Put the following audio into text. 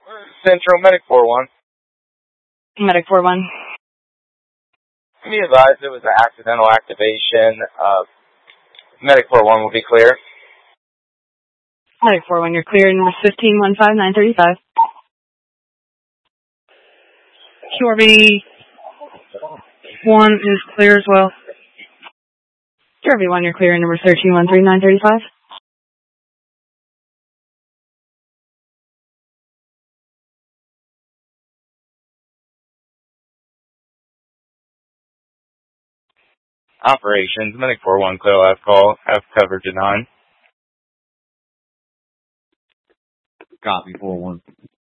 Central, Medic 4-1. Medic 4-1. Be advised it was an accidental activation. Medic 4-1 will be clear. Medic 4-1, you're clear. Number 15-15935. QRV 1 is clear as well. QRV 1, you're clear. Number 13-13935. Operations, Medic 4-1, clear last call. Have cover to 9. Copy, 4-1.